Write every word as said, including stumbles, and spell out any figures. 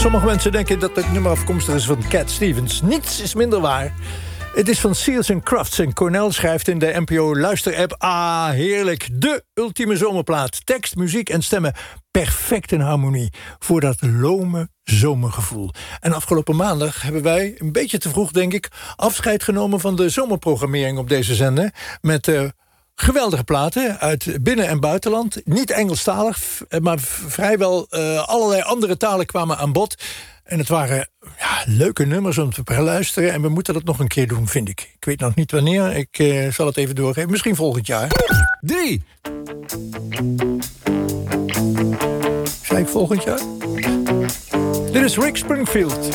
Sommige mensen denken dat het nummer afkomstig is van Cat Stevens. Niets is minder waar. Het is van Seals and Crofts en Cornell schrijft in de N P O luisterapp... Ah, heerlijk, de ultieme zomerplaat. Tekst, muziek en stemmen perfect in harmonie... voor dat lome zomergevoel. En afgelopen maandag hebben wij, een beetje te vroeg denk ik... afscheid genomen van de zomerprogrammering op deze zender... met uh, geweldige platen uit binnen- en buitenland. Niet Engelstalig, maar vrijwel uh, allerlei andere talen kwamen aan bod... En het waren ja, leuke nummers om te beluisteren. En we moeten dat nog een keer doen, vind ik. Ik weet nog niet wanneer. Ik uh, zal het even doorgeven. Misschien volgend jaar. Drie. Zei ik volgend jaar? Dit is Rick Springfield.